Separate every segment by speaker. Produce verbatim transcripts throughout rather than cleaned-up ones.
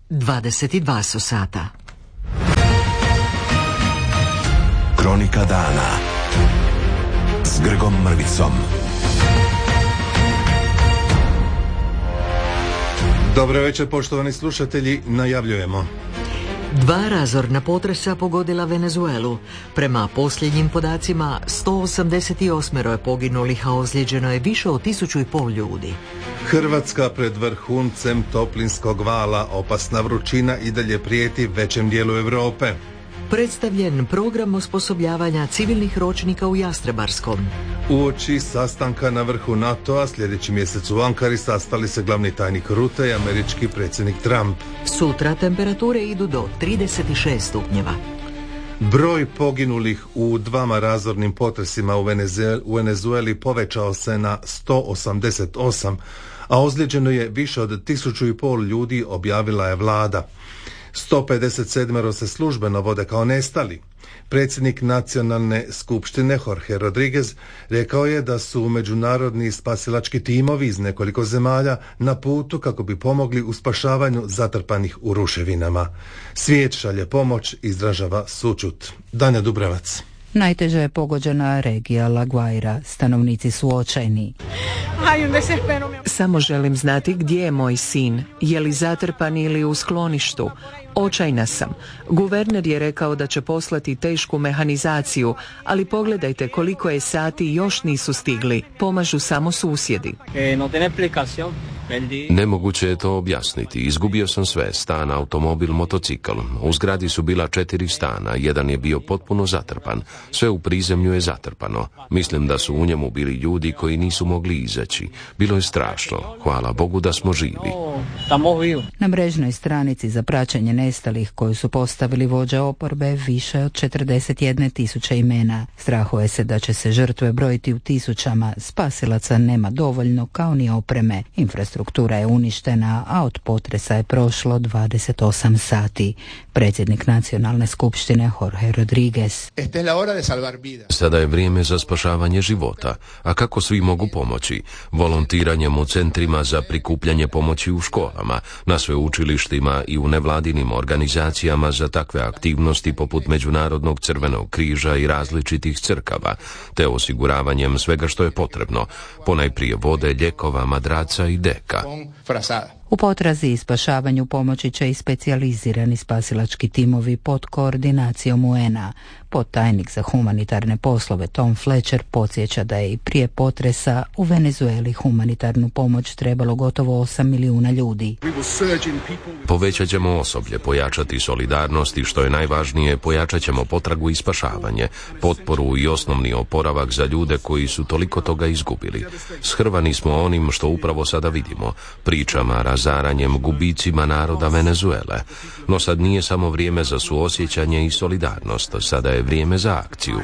Speaker 1: dvadeset dva su sata.
Speaker 2: Kronika dana s Grgom Mrvicom.
Speaker 3: Dobro večer, poštovani slušatelji, najavljujemo.
Speaker 1: Dva razorna potresa pogodila Venezuelu. Prema posljednjim podacima, sto osamdeset osam je poginulih, a ozlijeđeno je više od tisuću i pol ljudi.
Speaker 3: Hrvatska pred vrhuncem toplinskog vala, opasna vrućina i dalje prijeti većem dijelu Europe.
Speaker 1: Predstavljen program osposobljavanja civilnih ročnika u Jastrebarskom.
Speaker 3: Uoči sastanka na vrhu NATO-a sljedeći mjesec u Ankari sastali se glavni tajnik Rutte i američki predsjednik Trump.
Speaker 1: Sutra temperature idu do trideset šest stupnjeva.
Speaker 3: Broj poginulih u dvama razornim potresima u, Venezueli, u Venezueli povećao se na sto osamdeset osam, a ozlijeđeno je više od tisuću i pol ljudi, objavila je vlada. sto pedeset sedam se službeno vode kao nestali. Predsjednik nacionalne skupštine Jorge Rodriguez rekao je da su međunarodni spasilački timovi iz nekoliko zemalja na putu kako bi pomogli u spašavanju zatrpanih u ruševinama. Svijet šalje pomoć, izražava sućut. Danja Dubrevac.
Speaker 4: Najteže je pogođena regija La Guaira. Stanovnici su očajni.
Speaker 5: Samo želim znati gdje je moj sin. Je li zatrpan ili u skloništu? Očajna sam. Guverner je rekao da će poslati tešku mehanizaciju, ali pogledajte koliko je sati još nisu stigli. Pomažu samo susjedi.
Speaker 6: Nemoguće je to objasniti. Izgubio sam sve. Stan, automobil, motocikl. U zgradi su bila četiri stana. Jedan je bio potpuno zatrpan. Sve u prizemlju je zatrpano. Mislim da su u njemu bili ljudi koji nisu mogli izaći. Bilo je strašno. Hvala Bogu da smo živi.
Speaker 4: Na mrežnoj stranici za praćenje nestalih koju su postavili vođe oporbe više od četrdeset jedne tisuće imena. Strahuje se da će se žrtve brojiti u tisućama. Spasilaca nema dovoljno, kao ni opreme. Infrastruktura je uništena, a od potresa je prošlo dvadeset osam sati. Predsjednik nacionalne skupštine Jorge Rodriguez.
Speaker 6: Sada je vrijeme za spašavanje života. A kako svi mogu pomoći? Volontiranjem u centrima za prikupljanje pomoći u školama, na sveučilištima i u nevladinim organizacijama za takve aktivnosti poput Međunarodnog crvenog križa i različitih crkava, te osiguravanjem svega što je potrebno, ponajprije vode, lijekova, madraca i deka.
Speaker 4: U potrazi i spašavanju pomoći će i specijalizirani spasilački timovi pod koordinacijom U N A. Podtajnik za humanitarne poslove Tom Fletcher podsjeća da je i prije potresa u Venezueli humanitarnu pomoć trebalo gotovo osam milijuna ljudi.
Speaker 6: Povećat ćemo osoblje, pojačati solidarnost i što je najvažnije, pojačat ćemo potragu i spašavanje, potporu i osnovni oporavak za ljude koji su toliko toga izgubili. Shrvani smo onim što upravo sada vidimo, pričama, razaranjem, gubicima naroda Venezuele. No sad nije samo vrijeme za suosjećanje i solidarnost, sada je vrijeme za akciju.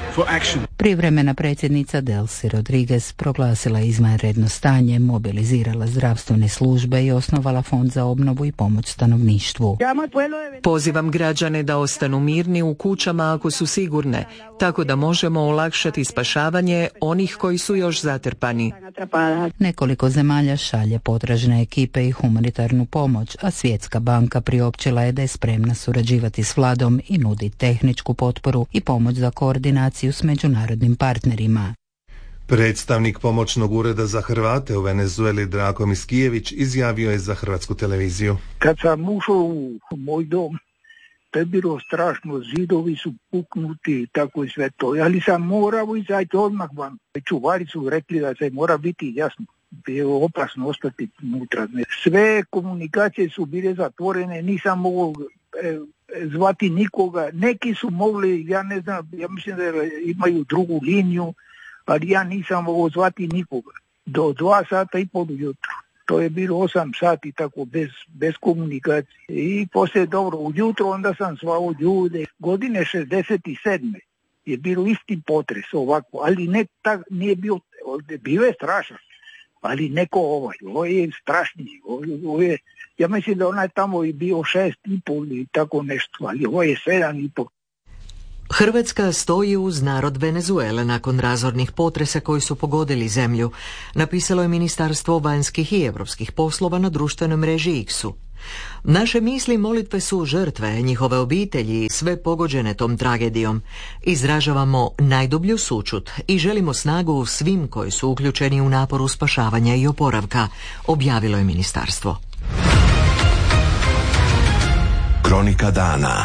Speaker 4: Privremena predsjednica Delcy Rodriguez proglasila izvanredno stanje, mobilizirala zdravstvene službe i osnovala fond za obnovu i pomoć stanovništvu.
Speaker 5: Pozivam građane da ostanu mirni u kućama ako su sigurne, tako da možemo olakšati spašavanje onih koji su još zatrpani.
Speaker 4: Nekoliko zemalja šalje potražne ekipe i humanitarnu pomoć, a Svjetska banka priopćila je da je spremna surađivati s vladom i nudi tehničku potporu i pomoć za koordinaciju s međunarodnim partnerima.
Speaker 3: Predstavnik pomoćnog ureda za Hrvate u Venezueli Drako Miskijević izjavio je za Hrvatsku televiziju.
Speaker 7: Kad sam ušao u moj dom, to je bilo strašno, zidovi su puknuti i tako i sve to, ali sam morao izaći odmah van. Čuvari su rekli da se mora biti jasno, bilo opasno ostati unutra. Sve komunikacije su bile zatvorene, nisam mogao e, zvati nikoga, neki su mogli, ja ne znam, ja mislim da imaju drugu liniju, ali ja nisam mogao zvati nikoga. Do dva sata i pol ujutro. To je bilo osam sati tako bez, bez komunikacije. I poslije dobro ujutro onda sam zvao ljude. Godine šezdeset sedme je bilo isti potres ovako, ali ne tak, nije bio, bio je strašan, ali neko ovaj, ovo je strašniji, ovo je, ja mislim da onaj tamo je bio šest i pol i tako nešto, ali ovo je sedam i pol.
Speaker 1: Hrvatska stoji uz narod Venezuele nakon razornih potresa koji su pogodili zemlju, napisalo je Ministarstvo vanjskih i europskih poslova na društvenoj mreži X-u. Naše misli i molitve su žrtve, njihove obitelji i sve pogođene tom tragedijom. Izražavamo najdublju sućut i želimo snagu svim koji su uključeni u naporu spašavanja i oporavka, objavilo je ministarstvo.
Speaker 2: Kronika dana.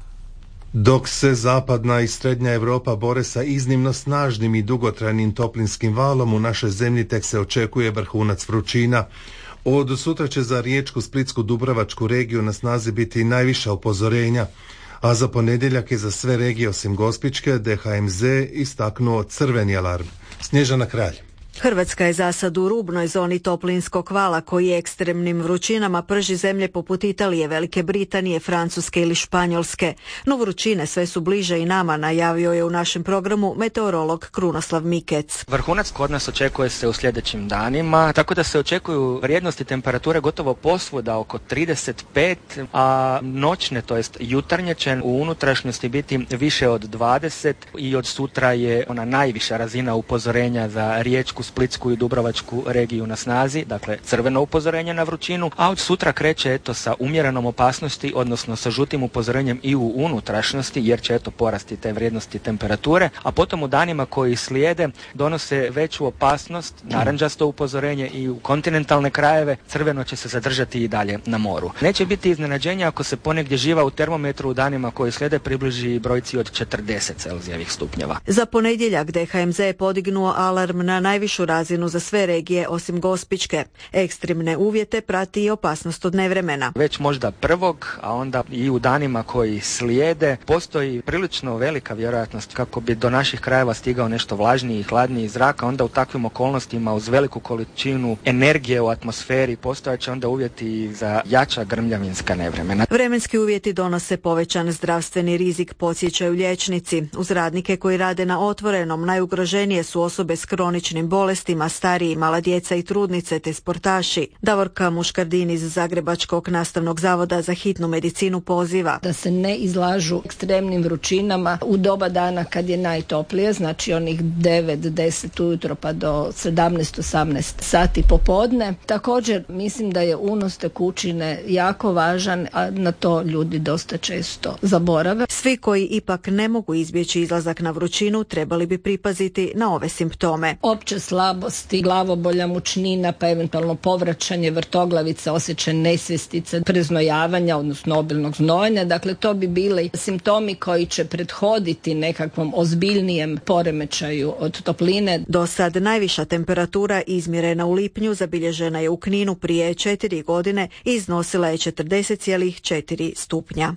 Speaker 3: Dok se zapadna i srednja Europa bore sa iznimno snažnim i dugotrajnim toplinskim valom, u našoj zemlji tek se očekuje vrhunac vrućina. Od sutra će za Riječku, Splitsku, Dubrovačku regiju na snazi biti najviša upozorenja, a za ponedjeljak je za sve regije osim Gospićke D H M Z istaknuo crveni alarm. Snježana Kralj.
Speaker 8: Hrvatska je za sad u rubnoj zoni toplinskog vala koji ekstremnim vrućinama prži zemlje poput Italije, Velike Britanije, Francuske ili Španjolske. No vrućine sve su bliže i nama, najavio je u našem programu meteorolog Krunoslav Mikec.
Speaker 9: Vrhunac kod nas očekuje se u sljedećim danima, tako da se očekuju vrijednosti temperature gotovo posvuda oko trideset pet, a noćne, to jest jutarnje će u unutrašnjosti biti više od dvadeset i od sutra je ona najviša razina upozorenja za Riječku, Splitsku i Dubrovačku regiju na snazi, dakle crveno upozorenje na vrućinu, a od sutra kreće eto sa umjerenom opasnosti, odnosno sa žutim upozorenjem i u unutrašnjosti, jer će eto porasti te vrijednosti temperature, a potom u danima koji slijede donose veću opasnost, narančasto upozorenje i u kontinentalne krajeve, crveno će se zadržati i dalje na moru. Neće biti iznenađenja ako se ponegdje živa u termometru u danima koji slijede približi brojci od četrdeset Celzijevih stupnjeva.
Speaker 8: Za ponedjeljak D H M Z je podignuo alarm na najvišu razinu za sve regije osim Gospićke. Ekstremne uvjete prati i opasnost od nevremena.
Speaker 9: Već možda prvog, a onda i u danima koji slijede, postoji prilično velika vjerojatnost kako bi do naših krajeva stigao nešto vlažniji i hladniji zrak, a onda u takvim okolnostima uz veliku količinu energije u atmosferi postojaće onda uvjeti za jača grmljavinska nevremena.
Speaker 8: Vremenski uvjeti donose povećan zdravstveni rizik, podsjećaju liječnici. Uz radnike koji rade na otvorenom najugroženije su osobe s kroničnim bolestima, stariji, mala djeca i trudnice te sportaši. Davorka Muškardin iz Zagrebačkog nastavnog zavoda za hitnu medicinu poziva
Speaker 10: da se ne izlažu ekstremnim vrućinama u doba dana kad je najtoplije, znači onih devet deset ujutro pa do sedamnaest osamnaest sati popodne. Također mislim da je unos tekućine jako važan, a na to ljudi dosta često zaborave.
Speaker 8: Svi koji ipak ne mogu izbjeći izlazak na vrućinu trebali bi pripaziti na ove simptome.
Speaker 10: Opće slabosti, glavobolja, mučnina, pa eventualno povraćanje vrtoglavica, osjećaj nesvjestice, preznojavanja, odnosno obilnog znojenja. Dakle, to bi bili simptomi koji će prethoditi nekakvom ozbiljnijem poremećaju od topline.
Speaker 8: Do sad najviša temperatura izmjerena u lipnju zabilježena je u Kninu prije četiri godine i iznosila je četrdeset zarez četiri stupnja.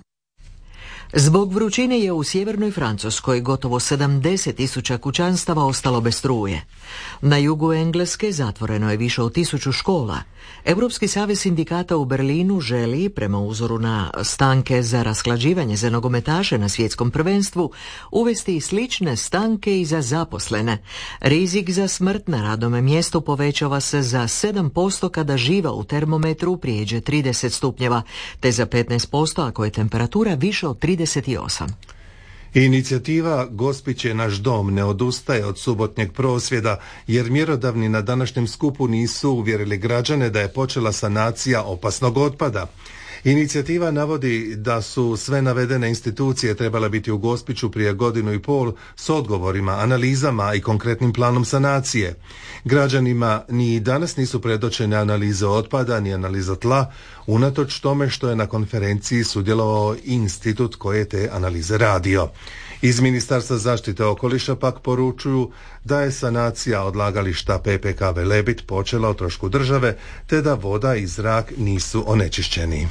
Speaker 1: Zbog vrućine je u sjevernoj Francuskoj gotovo sedamdeset tisuća kućanstava ostalo bez struje. Na jugu Engleske zatvoreno je više od tisuću škola. Europski savez sindikata u Berlinu želi, prema uzoru na stanke za rasklađivanje za nogometaše na svjetskom prvenstvu, uvesti i slične stanke i za zaposlene. Rizik za smrt na radnom mjestu povećava se za sedam posto kada živa u termometru prijeđe trideset stupnjeva, te za petnaest posto ako je temperatura više od trideset osam.
Speaker 3: Inicijativa Gospić je naš dom ne odustaje od subotnjeg prosvjeda, jer mjerodavni na današnjem skupu nisu uvjerili građane da je počela sanacija opasnog otpada. Inicijativa navodi da su sve navedene institucije trebale biti u Gospiću prije godinu i pol s odgovorima, analizama i konkretnim planom sanacije. Građanima ni danas nisu predočene analize otpada ni analiza tla, unatoč tome što je na konferenciji sudjelovao institut koji je te analize radio. Iz Ministarstva zaštite okoliša pak poručuju da je sanacija odlagališta P P K Velebit počela o trošku države, te da voda i zrak nisu onečišćeni.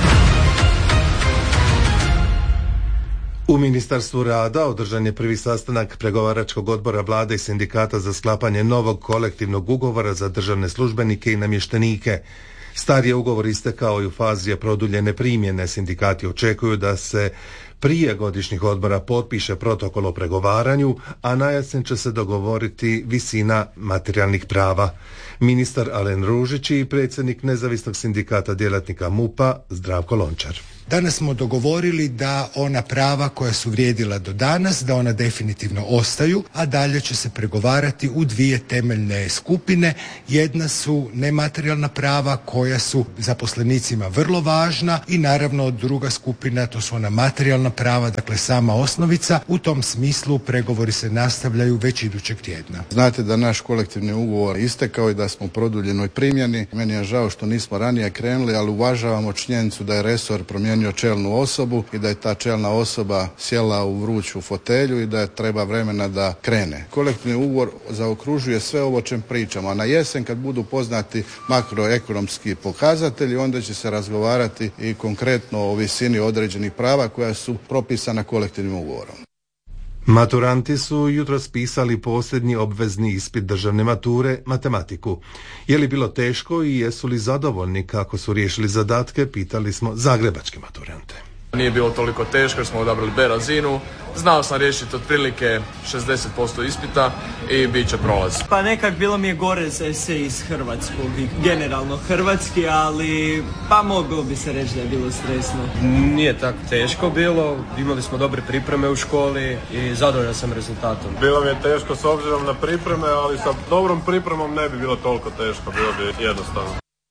Speaker 3: U Ministarstvu rada održan je prvi sastanak pregovaračkog odbora vlade i sindikata za sklapanje novog kolektivnog ugovora za državne službenike i namještenike. Star je ugovor istekao i u fazi je produljene primjene. Sindikati očekuju da se prije godišnjih odbora potpiše protokol o pregovaranju, a na jesen će se dogovoriti visina materijalnih prava. Ministar Alen Ružić i predsjednik nezavisnog sindikata djelatnika M U P-a Zdravko Lončar.
Speaker 11: Danas smo dogovorili da ona prava koja su vrijedila do danas, da ona definitivno ostaju, a dalje će se pregovarati u dvije temeljne skupine. Jedna su nematerijalna prava koja su zaposlenicima vrlo važna i naravno druga skupina, to su ona materijalna prava, dakle sama osnovica. U tom smislu pregovori se nastavljaju već idućeg tjedna.
Speaker 12: Znate da naš kolektivni ugovor istekao i da smo u produljenoj primjeni. Meni je žao što nismo ranije krenuli, ali uvažavamo činjenicu da je resor promijenio čelnu osobu i da je ta čelna osoba sjela u vruću fotelju i da je treba vremena da krene. Kolektivni ugovor zaokružuje sve ovo o čem pričamo, a na jesen kad budu poznati makroekonomski pokazatelji, onda će se razgovarati i konkretno o visini određenih prava koja su propisana kolektivnim ugovorom.
Speaker 3: Maturanti su jutros pisali posljednji obvezni ispit državne mature, matematiku. Je li bilo teško i jesu li zadovoljni kako su riješili zadatke, pitali smo zagrebačke maturante.
Speaker 13: Nije bilo toliko teško jer smo odabrali B razinu. Znao sam riješiti otprilike šezdeset posto ispita i bit će prolaz.
Speaker 14: Pa nekak bilo mi je gore za esej iz hrvatskog i generalno hrvatski, ali pa moglo bi se reći da je bilo stresno.
Speaker 15: Nije tako teško bilo, imali smo dobre pripreme u školi i zadovoljan sam rezultatom.
Speaker 16: Bilo mi je teško s obzirom na pripreme, ali sa dobrom pripremom ne bi bilo toliko teško, bilo bi jednostavno.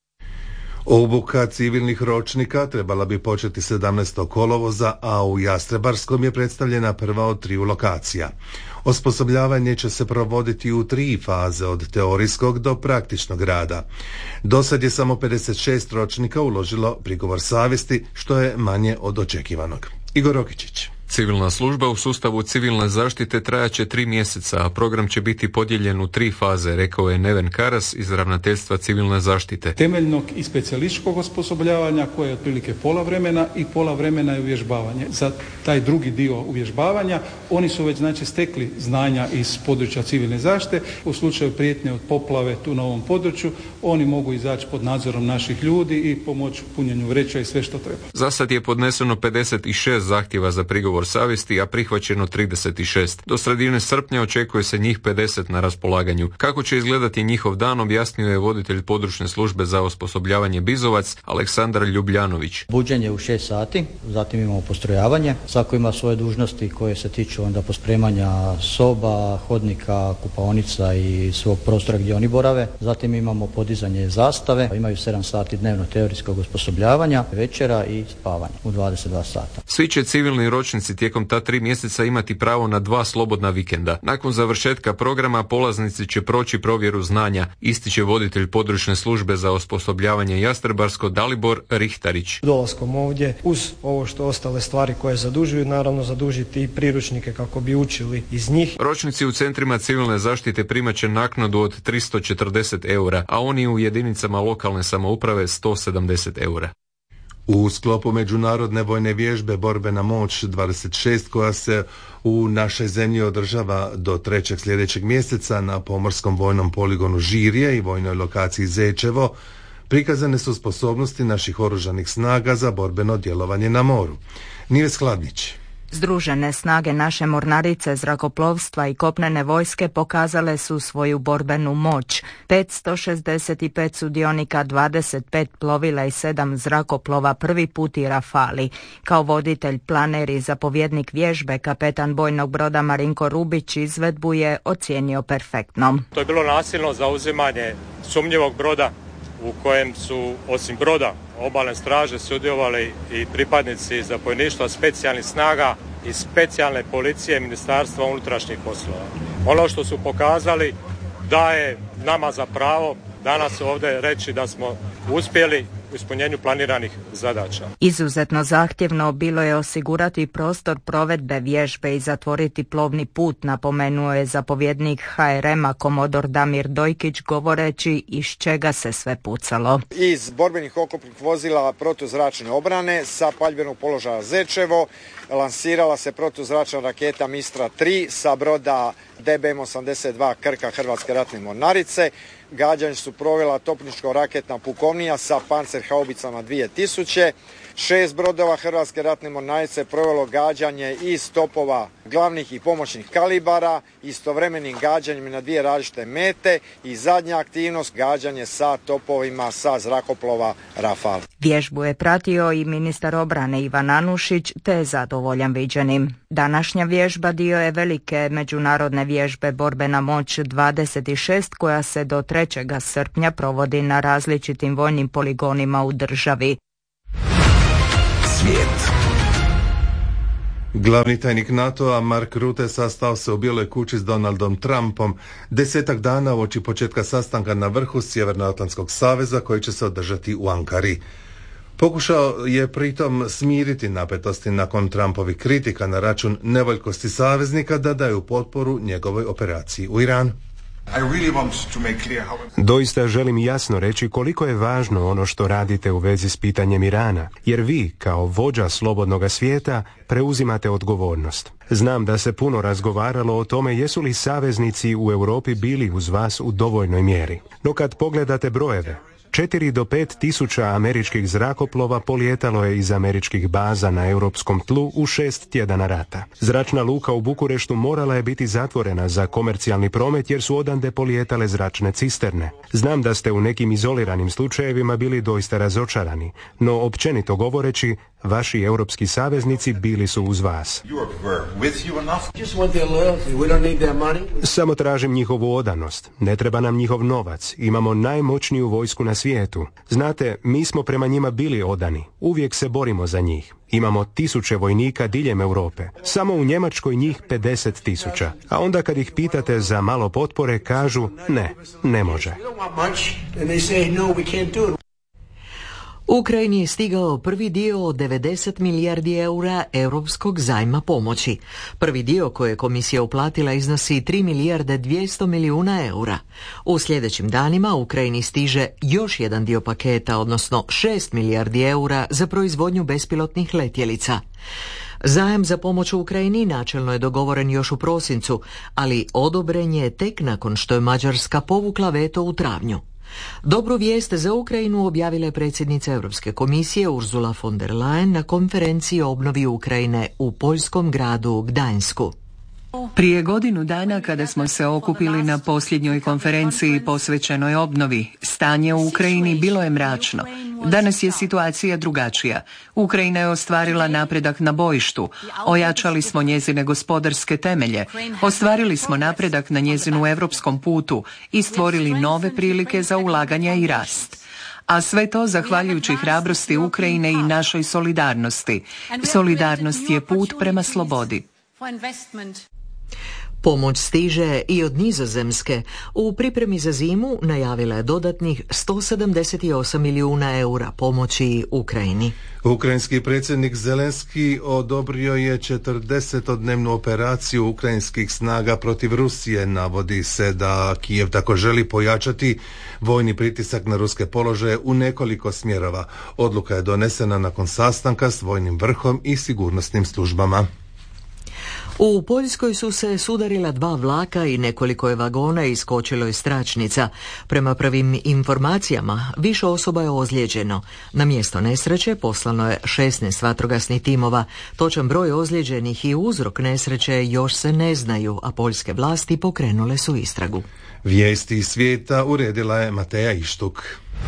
Speaker 3: Obuka civilnih ročnika trebala bi početi sedamnaestog kolovoza, a u Jastrebarskom je predstavljena prva od triju lokacija. Osposobljavanje će se provoditi u tri faze, od teorijskog do praktičnog rada. Dosad je samo pedeset šest ročnika uložilo prigovor savjesti, što je manje od očekivanog. Igor Rokičić.
Speaker 17: Civilna služba u sustavu civilne zaštite trajaće tri mjeseca, a program će biti podijeljen u tri faze, rekao je Neven Karas iz Ravnateljstva civilne zaštite.
Speaker 18: Temeljnog i specijalističkog osposobljavanja koje je otprilike pola vremena i pola vremena je uvježbavanje. Za taj drugi dio uvježbavanja oni su već znači stekli znanja iz područja civilne zaštite. U slučaju prijetnje od poplave tu na ovom području oni mogu izaći pod nadzorom naših ljudi i pomoći punjenju vreća i sve što treba.
Speaker 17: Za sad je podneseno pedeset šest zahtjeva za prigovor savjesti, a prihvaćeno trideset šest. Do sredine srpnja očekuje se njih pedeset na raspolaganju. Kako će izgledati njihov dan, objasnio je voditelj područne službe za osposobljavanje Bizovac, Aleksandar Ljubljanović.
Speaker 19: Buđenje u šest sati, zatim imamo postrojavanje. Svako ima svoje dužnosti koje se tiču onda pospremanja soba, hodnika, kupaonica i svog prostora gdje oni borave. Zatim imamo podizanje zastave, imaju sedam sati dnevno teorijskog osposobljavanja, večera i spavanje u dvadeset dva sata.
Speaker 17: Svi će civilni ročnici tijekom ta tri mjeseca imati pravo na dva slobodna vikenda. Nakon završetka programa polaznici će proći provjeru znanja, ističe voditelj područne službe za osposobljavanje Jastrebarsko Dalibor Rihtarić.
Speaker 20: Dolaskom ovdje, uz ovo što ostale stvari koje zadužuju, naravno zadužiti i priručnike kako bi učili iz njih.
Speaker 17: Ročnici u centrima civilne zaštite primat će naknadu od tristo četrdeset eura, a oni u jedinicama lokalne samouprave sto sedamdeset eura.
Speaker 3: U sklopu međunarodne vojne vježbe Borbena moć dvadeset šest, koja se u našoj zemlji održava do trećeg sljedećeg mjeseca na pomorskom vojnom poligonu Žirje i vojnoj lokaciji Zečevo, prikazane su sposobnosti naših oružanih snaga za borbeno djelovanje na moru. Nives Hladnić.
Speaker 21: Združene snage naše mornarice, zrakoplovstva i kopnene vojske pokazale su svoju borbenu moć. petsto šezdeset pet sudionika, dvadeset pet plovila i sedam zrakoplova, prvi put i Rafali. Kao voditelj, planer i zapovjednik vježbe, kapetan bojnog broda Marinko Rubić izvedbu je ocijenio perfektnom.
Speaker 22: To je bilo nasilno zauzimanje sumnjivog broda u kojem su osim broda obalne straže sudjelovali i pripadnici zapovjedništva specijalnih snaga i specijalne policije Ministarstva unutrašnjih poslova. Ono što su pokazali daje nama za pravo danas ovdje reći da smo uspjeli u ispunjenju planiranih zadaća.
Speaker 21: Izuzetno zahtjevno bilo je osigurati prostor provedbe vježbe i zatvoriti plovni put, napomenuo je zapovjednik ha er ema komodor Damir Dojkić, govoreći iz čega se sve pucalo.
Speaker 23: Iz borbenih oklopnih vozila protuzračne obrane sa paljbenog položaja Zečevo lansirala se protuzračna raketa Mistra tri sa broda de be em osamdeset dva Krka Hrvatske ratne mornarice. Gađanje su provela topničko-raketna pukovnija sa pancerhaubicama dvije tisuće. Šest brodova Hrvatske ratne mornarice provelo gađanje iz topova glavnih i pomoćnih kalibara, istovremenim gađanjem na dvije različite mete i zadnja aktivnost gađanje sa topovima sa zrakoplova Rafal.
Speaker 21: Vježbu je pratio i ministar obrane Ivan Anušić, te je zadovoljan viđenim. Današnja vježba dio je velike međunarodne vježbe Borbena moć dvadeset šest koja se do trećeg srpnja provodi na različitim vojnim poligonima u državi.
Speaker 2: Svijet.
Speaker 3: Glavni tajnik NATO-a Mark Rutte sastao se u Bijeloj kući s Donaldom Trumpom desetak dana uoči početka sastanka na vrhu Sjevernoatlantskog saveza koji će se održati u Ankari. Pokušao je pritom smiriti napetosti nakon Trumpovih kritika na račun nevoljkosti saveznika da daju potporu njegovoj operaciji u Iranu.
Speaker 4: Doista želim jasno reći koliko je važno ono što radite u vezi s pitanjem Irana, jer vi, kao vođa slobodnoga svijeta, preuzimate odgovornost. Znam da se puno razgovaralo o tome jesu li saveznici u Europi bili uz vas u dovoljnoj mjeri. No kad pogledate brojeve, četiri do pet tisuća američkih zrakoplova polijetalo je iz američkih baza na europskom tlu u šest tjedana rata. Zračna luka u Bukureštu morala je biti zatvorena za komercijalni promet jer su odande polijetale zračne cisterne. Znam da ste u nekim izoliranim slučajevima bili doista razočarani, no općenito govoreći, vaši europski saveznici bili su uz vas. Samo tražim njihovu odanost. Ne treba nam njihov novac. Imamo najmoćniju vojsku na svijetu. Znate, mi smo prema njima bili odani. Uvijek se borimo za njih. Imamo tisuće vojnika diljem Europe. Samo u Njemačkoj njih pedeset tisuća. A onda kad ih pitate za malo potpore, kažu ne, ne može.
Speaker 1: Ukrajini je stigao prvi dio od devedeset milijardi eura europskog zajma pomoći. Prvi dio koje je komisija uplatila iznosi tri milijarde dvjesto milijuna eura. U sljedećim danima Ukrajini stiže još jedan dio paketa, odnosno šest milijardi eura za proizvodnju bespilotnih letjelica. Zajam za pomoć u Ukrajini načelno je dogovoren još u prosincu, ali odobren je tek nakon što je Mađarska povukla veto u travnju. Dobru vijest za Ukrajinu objavila je predsjednica Europske komisije Ursula von der Leyen na konferenciji o obnovi Ukrajine u poljskom gradu Gdańsku.
Speaker 5: Prije godinu dana kada smo se okupili na posljednjoj konferenciji posvećenoj obnovi, stanje u Ukrajini bilo je mračno. Danas je situacija drugačija. Ukrajina je ostvarila napredak na bojištu, ojačali smo njezine gospodarske temelje, ostvarili smo napredak na njezinu europskom putu i stvorili nove prilike za ulaganja i rast. A sve to zahvaljujući hrabrosti Ukrajine i našoj solidarnosti. Solidarnost je put prema slobodi.
Speaker 1: Pomoć stiže i od Nizozemske. U pripremi za zimu najavila je dodatnih sto sedamdeset osam milijuna eura pomoći Ukrajini.
Speaker 3: Ukrajinski predsjednik Zelenski odobrio je četrdesetodnevnu operaciju ukrajinskih snaga protiv Rusije. Navodi se da Kijev tako želi pojačati vojni pritisak na ruske položaje u nekoliko smjerova. Odluka je donesena nakon sastanka s vojnim vrhom i sigurnosnim službama.
Speaker 1: U Poljskoj su se sudarila dva vlaka i nekoliko je vagona iskočilo iz tračnica. Prema prvim informacijama, više osoba je ozlijeđeno. Na mjesto nesreće poslano je šesnaest vatrogasnih timova. Točan broj ozlijeđenih i uzrok nesreće još se ne znaju, a poljske vlasti pokrenule su istragu.
Speaker 3: Vijesti iz svijeta uredila je Mateja Ištuk.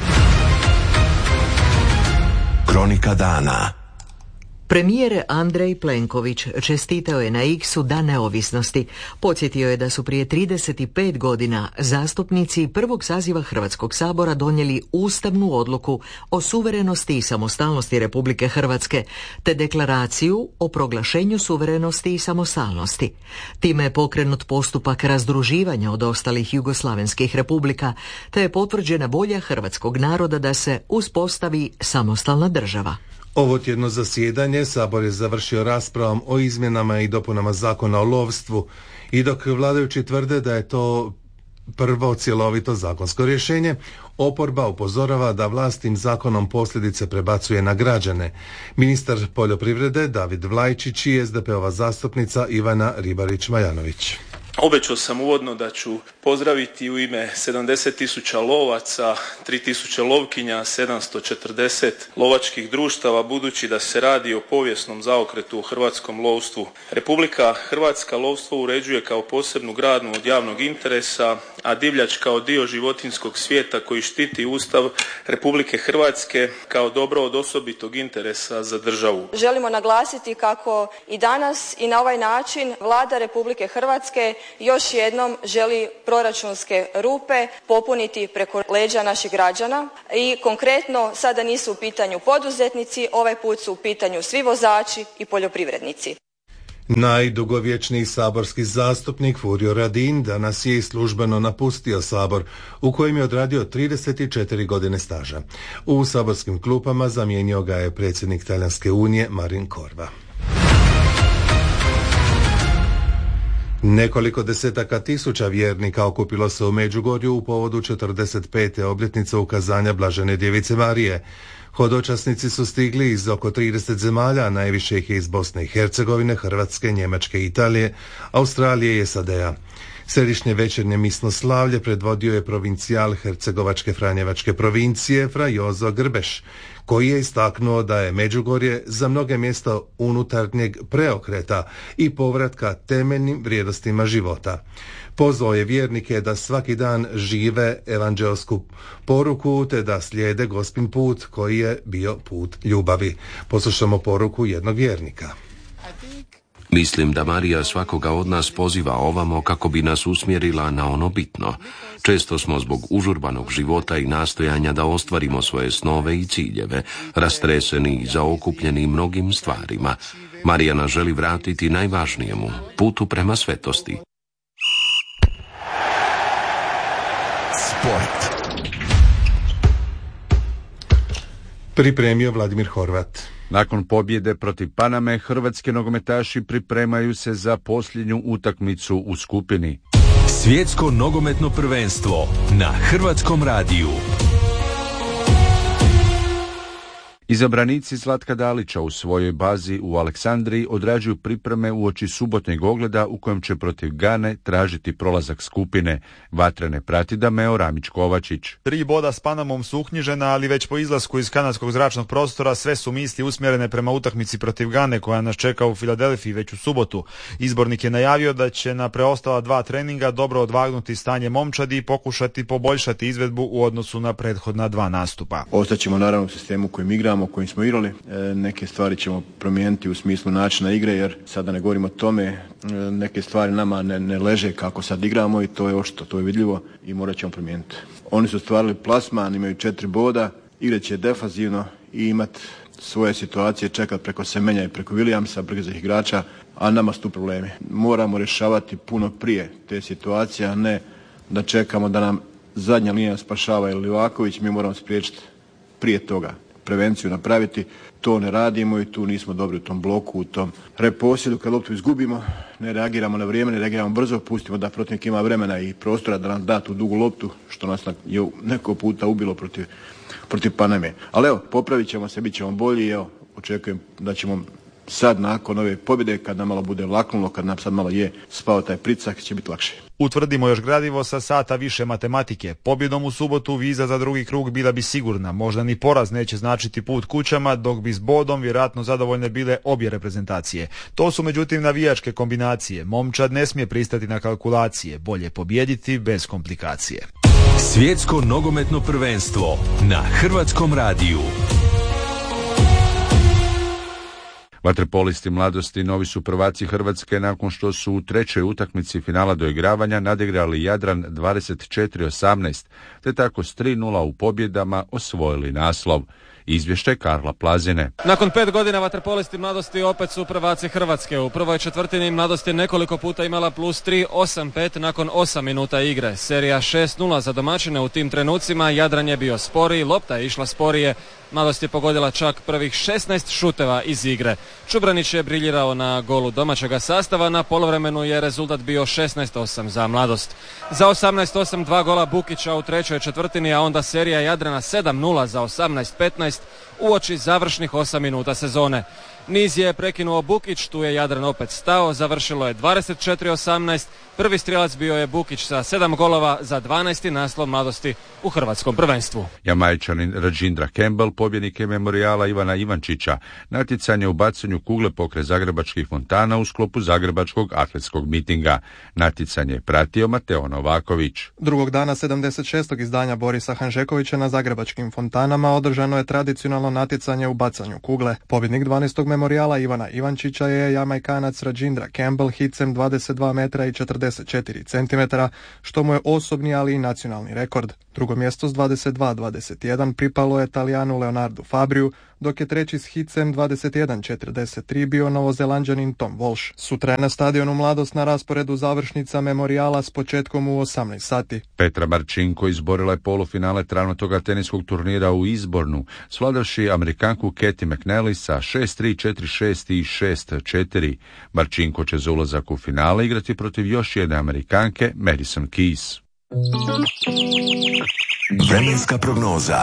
Speaker 2: Kronika dana.
Speaker 1: Premijer Andrej Plenković čestitao je na X-u Dan neovisnosti. Podsjetio je da su prije trideset pet godina zastupnici prvog saziva Hrvatskog sabora donijeli ustavnu odluku o suverenosti i samostalnosti Republike Hrvatske, te deklaraciju o proglašenju suverenosti i samostalnosti. Time je pokrenut postupak razdruživanja od ostalih jugoslavenskih republika, te je potvrđena volja hrvatskog naroda da se uspostavi samostalna država.
Speaker 3: Ovo tjedno zasjedanje Sabor je završio raspravom o izmjenama i dopunama zakona o lovstvu i dok vladajući tvrde da je to prvo cjelovito zakonsko rješenje, oporba upozorava da vlast tim zakonom posljedice prebacuje na građane. Ministar poljoprivrede David Vlajčić i es de pe ova zastupnica Ivana Ribarić-Majanović.
Speaker 6: Obećao sam uvodno da ću pozdraviti u ime sedamdeset tisuća lovaca, tri tisuće lovkinja, sedamsto četrdeset lovačkih društava, budući da se radi o povijesnom zaokretu u hrvatskom lovstvu. Republika Hrvatska lovstvo uređuje kao posebnu granu od javnog interesa, a divljač kao dio životinjskog svijeta koji štiti Ustav Republike Hrvatske kao dobro od osobitog interesa za državu.
Speaker 7: Želimo naglasiti kako i danas i na ovaj način Vlada Republike Hrvatske još jednom želi proračunske rupe popuniti preko leđa naših građana i konkretno sada nisu u pitanju poduzetnici, ovaj put su u pitanju svi vozači i poljoprivrednici.
Speaker 3: Najdugovječniji saborski zastupnik Furio Radin danas je i službeno napustio Sabor, u kojem je odradio trideset četiri godine staža. U saborskim klupama zamijenio ga je predsjednik Talijanske unije Marin Corva. Nekoliko desetaka tisuća vjernika okupilo se u Međugorju u povodu četrdeset pete obljetnice ukazanja Blažene djevice Marije. Hodočasnici su stigli iz oko trideset zemalja, najviše ih je iz Bosne i Hercegovine, Hrvatske, Njemačke, Italije, Australije i S A D-a. Središnje večernje misno slavlje predvodio je provincijal Hercegovačke Franjevačke provincije Fra Jozo Grbeš, koji je istaknuo da je Međugorje za mnoge mjesta unutarnjeg preokreta i povratka temeljnim vrijednostima života. Pozvao je vjernike da svaki dan žive evanđelsku poruku te da slijede Gospin put koji je bio put ljubavi. Poslušamo poruku jednog vjernika.
Speaker 9: Mislim da Marija svakoga od nas poziva ovamo kako bi nas usmjerila na ono bitno. Često smo zbog užurbanog života i nastojanja da ostvarimo svoje snove i ciljeve, rastreseni i zaokupljeni mnogim stvarima. Marija nas želi vratiti najvažnijemu, putu prema svetosti.
Speaker 2: Sport.
Speaker 3: Pripremio Vladimir Horvat.
Speaker 24: Nakon pobjede protiv Paname, hrvatski nogometaši pripremaju se za posljednju utakmicu u skupini.
Speaker 2: Svjetsko nogometno prvenstvo na Hrvatskom radiju.
Speaker 24: Izabranici Zlatka Dalića u svojoj bazi u Aleksandriji odrađuju pripreme uoči subotnjeg ogleda u kojem će protiv Gane tražiti prolazak skupine. Vatrene prati Dameo Ramić-Kovačić.
Speaker 25: Tri boda s Panamom su uknjižena, ali već po izlasku iz kanadskog zračnog prostora sve su misli usmjerene prema utakmici protiv Gane koja nas čeka u Filadelfiji već u subotu. Izbornik je najavio da će na preostala dva treninga dobro odvagnuti stanje momčadi i pokušati poboljšati izvedbu u odnosu na prethodna dva nastupa.
Speaker 26: Ostaćemo naravno u sistemu kojim igramo, o kojim smo igrali. E, neke stvari ćemo promijeniti u smislu načina igre, jer sada ne govorimo o tome, e, neke stvari nama ne, ne leže kako sad igramo i to je očito, to je vidljivo i morat ćemo promijeniti. Oni su stvarali plasman, imaju četiri boda, igrat će defanzivno i imat svoje situacije, čekat preko Semenja i preko Williamsa, brzih igrača, a nama su tu problemi. Moramo rješavati puno prije te situacije, a ne da čekamo da nam zadnja linija spašava ili Livaković, mi moramo spriječiti prije toga prevenciju napraviti, to ne radimo i tu nismo dobri u tom bloku, u tom reposjedu. Kad loptu izgubimo, ne reagiramo na vrijeme, ne reagiramo brzo, pustimo da protivnik ima vremena i prostora da nam da tu dugu loptu, što nas je neko puta ubilo protiv, protiv Paname. Ali evo, popravit ćemo se, bit ćemo bolji i evo, očekujem da ćemo sad nakon ove pobjede, kad nam malo bude laknulo, kad nam sad malo je spao taj pricak, će biti lakše.
Speaker 25: Utvrdimo još gradivo sa sata više matematike. Pobjedom u subotu viza za drugi krug bila bi sigurna. Možda ni poraz neće značiti put kućama, dok bi s bodom vjerojatno zadovoljne bile obje reprezentacije. To su međutim navijačke kombinacije. Momčad ne smije pristati na kalkulacije. Bolje pobijediti bez komplikacije.
Speaker 2: Svjetsko nogometno prvenstvo na Hrvatskom radiju.
Speaker 24: Vaterpolisti mladosti novi su prvaci Hrvatske nakon što su u trećoj utakmici finala doigravanja nadigrali Jadran dvadeset četiri osamnaest, te tako s tri nula u pobjedama osvojili naslov. Izvješće Karla Plazine.
Speaker 27: Nakon pet godina vaterpolisti mladosti opet su prvaci Hrvatske. U prvoj četvrtini mladost je nekoliko puta imala plus tri osam pet nakon osam minuta igre. Serija šest nula za domaćine u tim trenucima. Jadran je bio sporiji, lopta je išla sporije. Mladost je pogodila čak prvih šesnaest šuteva iz igre. Čubranić je briljirao na golu domaćega sastava. Na poluvremenu je rezultat bio šesnaest osam za mladost. Za osamnaest osam dva gola Bukića u trećoj četvrtini, a onda serija Jadrana sedam nula za osamnaest petnaest. šest uoči završnih osam minuta sezone. Niz je prekinuo Bukić, tu je Jadran opet stao, završilo je dvadeset četiri osamnaest. Prvi strijelac bio je Bukić sa sedam golova za dvanaesti naslov mladosti u hrvatskom prvenstvu.
Speaker 24: Jamajčanin Rajindra Campbell, pobjednik je memorijala Ivana Ivančića, natjecanje u bacanju kugle pokraj zagrebačkih fontana u sklopu zagrebačkog atletskog mitinga. Natjecanje je pratio Mateo Novaković.
Speaker 8: Drugog dana sedamdeset šestog izdanja Borisa Hanžekovića na zagrebačkim fontanama održano je tradicionalno natjecanje u bacanju kugle. Pobjednik dvanaestog memorijala Ivana Ivančića je Jamajkanac Rajindra Campbell hicem dvadeset dva metra i četrdeset četiri centimetra, što mu je osobni, ali i nacionalni rekord. Drugo mjesto s dvadeset dva dvadeset jedan pripalo je Talijanu Leonardu Fabriju, dok je treći s hicem dvadeset jedan četrdeset tri bio Novozelanđanin Tom Walsh. Sutra je na stadionu Mladost na rasporedu završnica memorijala s početkom u osamnaest sati.
Speaker 24: Petra Marčinko izborila je polufinale travnatoga teniskog turnira u Izbornu, svladavši Amerikanku Katie McNally sa šest tri, četiri šest i šest četiri. Marčinko će za ulazak u finale igrati protiv još jedne Amerikanke, Madison Keys.
Speaker 2: Vremenska prognoza.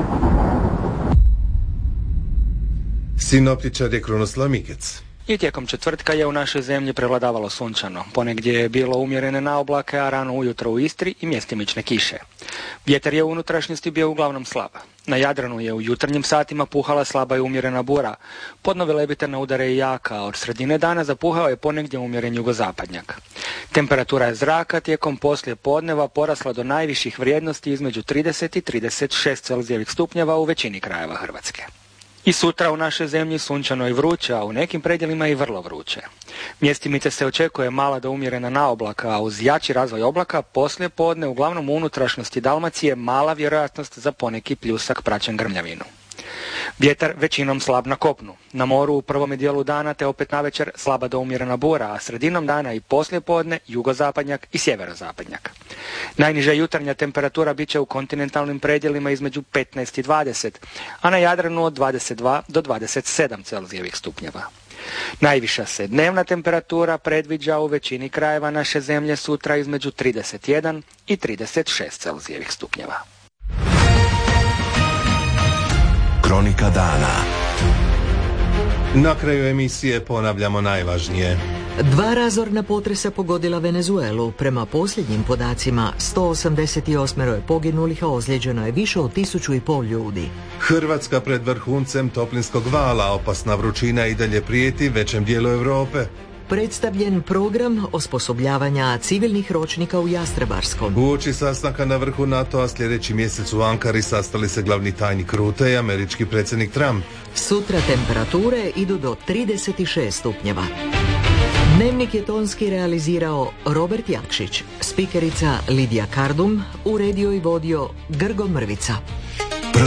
Speaker 3: Sinoptičar je Krunoslav Mikec.
Speaker 10: I tijekom četvrtka je u našoj zemlji prevladavalo sunčano. Ponegdje je bilo umjerene naoblake, a rano ujutro u Istri i mjestimične kiše. Vjetar je u unutrašnjosti bio uglavnom slab. Na Jadranu je u jutarnjim satima puhala slaba i umjerena bura. Podno velebiterne udare i jaka, a od sredine dana zapuhao je ponegdje umjeren jugozapadnjak. Temperatura zraka tijekom poslije podneva porasla do najviših vrijednosti između trideset i trideset šest Celzijevih stupnjeva u većini krajeva Hrvatske. I sutra u našoj zemlji sunčano i vruće, a u nekim predjelima i vrlo vruće. Mjestimice se očekuje mala do umjerena naoblaka, a uz jači razvoj oblaka poslije podne uglavnom u unutrašnjosti Dalmacije mala vjerojatnost za poneki pljusak praćen grmljavinu. Vjetar većinom slab na kopnu. Na moru u prvome dijelu dana te opet navečer slaba do umjerena bura, a sredinom dana i poslije podne jugozapadnjak i sjeverozapadnjak. Najniža jutarnja temperatura bit će u kontinentalnim predjelima između petnaest i dvadeset, a na Jadranu od dvadeset dva do dvadeset sedam Celzijevih stupnjeva. Najviša se dnevna temperatura predviđa u većini krajeva naše zemlje sutra između trideset jedan i trideset šest Celzijevih stupnjeva.
Speaker 2: Kronika dana.
Speaker 3: Na kraju emisije ponavljamo najvažnije.
Speaker 1: Dva razorna potresa pogodila Venezuelu. Prema posljednjim podacima sto osamdeset osam je poginulih, a ozlijeđeno je više od tisuću i pol ljudi.
Speaker 3: Hrvatska pred vrhuncem toplinskog vala, opasna vrućina i dalje prijeti većem dijelu Europe.
Speaker 1: Predstavljen program osposobljavanja civilnih ročnika u Jastrebarskom.
Speaker 3: Uoči sastanka na vrhu NATO-a sljedeći mjesec u Ankari sastali se glavni tajnik Rute i američki predsjednik Trump.
Speaker 1: Sutra temperature idu do trideset šest stupnjeva. Dnevnik je tonski realizirao Robert Jakšić, spikerica Lidija Kardum, uredio i vodio Grgo Mrvica.